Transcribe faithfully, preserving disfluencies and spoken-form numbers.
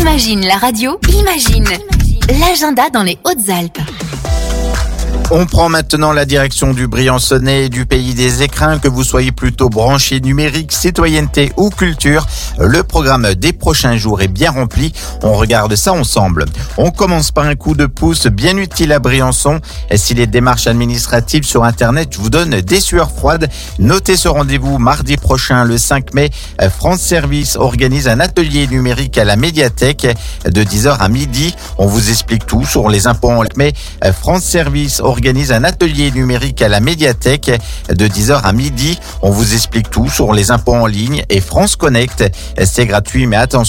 Imagine la radio, imagine l'agenda dans les Hautes-Alpes. On prend maintenant la direction du Briançonnais et du pays des écrins, que vous soyez plutôt branché numérique, citoyenneté ou culture. Le programme des prochains jours est bien rempli. On regarde ça ensemble. On commence par un coup de pouce bien utile à Briançon. Si les démarches administratives sur Internet vous donnent des sueurs froides, notez ce rendez-vous mardi prochain, le cinq mai. France Service organise un atelier numérique à la médiathèque de dix heures à midi. On vous explique tout sur les impôts en ligne. France Service organise un atelier numérique à la médiathèque de dix heures à midi. On vous explique tout sur les impôts en ligne et France Connect. C'est gratuit, mais attention.